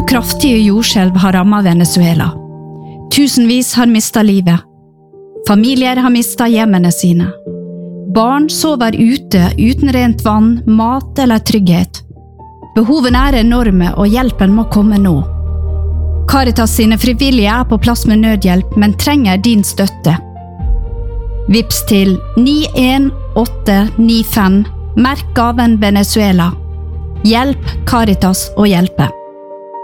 kraftige jordskjelv har rammet Venezuela. Tusenvis har mistet livet. Familier har mistet hjemmene sine. Barn sover ute uten rent vann, mat eller trygghet. Behovene er enorme, og hjelpen må komme nå. Caritas sine frivillige er på plass med nødhjelp, men trenger din støtte. Vips til 91895, merk gaven Venezuela. Hjelp Caritas å hjelpe.